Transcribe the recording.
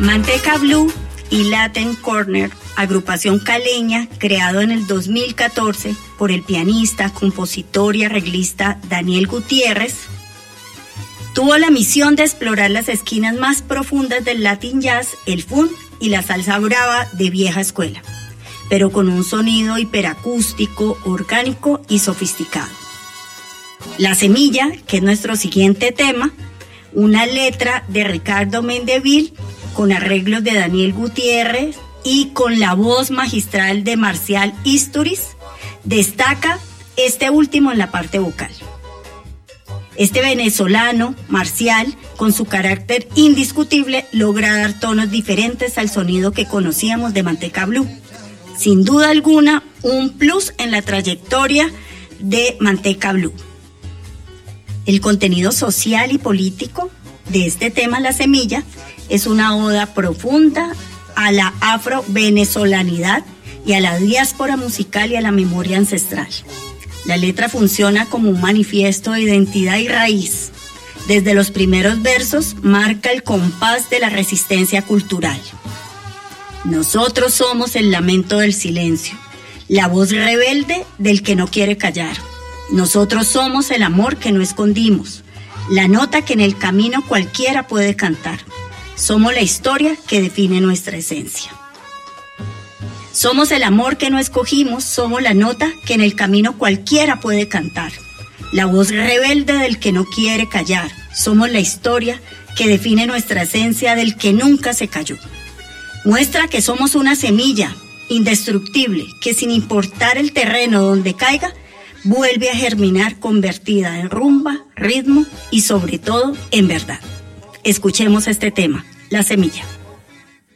Manteca Blue y Latin Corner, agrupación caleña creado en el 2014 por el pianista, compositor y arreglista Daniel Gutiérrez, tuvo la misión de explorar las esquinas más profundas del Latin Jazz, el funk y la salsa brava de vieja escuela, pero con un sonido hiperacústico, orgánico y sofisticado. La Semilla, que es nuestro siguiente tema, una letra de Ricardo Mendeville con arreglos de Daniel Gutiérrez y con la voz magistral de Marcial Isturiz, destaca este último en la parte vocal. Este venezolano, Marcial, con su carácter indiscutible, logra dar tonos diferentes al sonido que conocíamos de Manteca Blue. Sin duda alguna, un plus en la trayectoria de Manteca Blue. El contenido social y político de este tema, La Semilla, es una oda profunda a la afro-venezolanidad y a la diáspora musical y a la memoria ancestral. La letra funciona como un manifiesto de identidad y raíz. Desde los primeros versos marca el compás de la resistencia cultural. Nosotros somos el lamento del silencio, la voz rebelde del que no quiere callar. Nosotros somos el amor que no escondimos, la nota que en el camino cualquiera puede cantar. Somos la historia que define nuestra esencia. Somos el amor que no escogimos, somos la nota que en el camino cualquiera puede cantar. La voz rebelde del que no quiere callar. Somos la historia que define nuestra esencia del que nunca se cayó. Muestra que somos una semilla indestructible que sin importar el terreno donde caiga, vuelve a germinar convertida en rumba, ritmo y sobre todo en verdad. Escuchemos este tema, La Semilla.